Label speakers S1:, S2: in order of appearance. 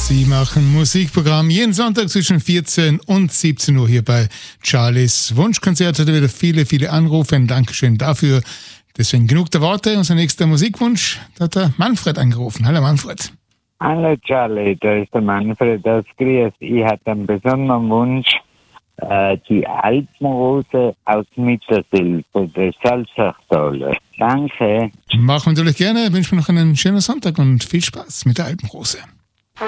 S1: Sie machen Musikprogramm jeden Sonntag zwischen 14 und 17 Uhr hier bei Charlies Wunschkonzert. Heute wieder viele, viele Anrufe. Ein Dankeschön dafür. Deswegen genug der Worte. Unser nächster Musikwunsch, da hat der Manfred angerufen. Hallo Manfred.
S2: Hallo Charlie, da ist der Manfred aus Gries. Ich hatte einen besonderen Wunsch, die Alpenrose aus Mittersil von der Salzachtal. Danke.
S1: Machen wir natürlich gerne. Ich wünsche mir noch einen schönen Sonntag und viel Spaß mit der Alpenrose.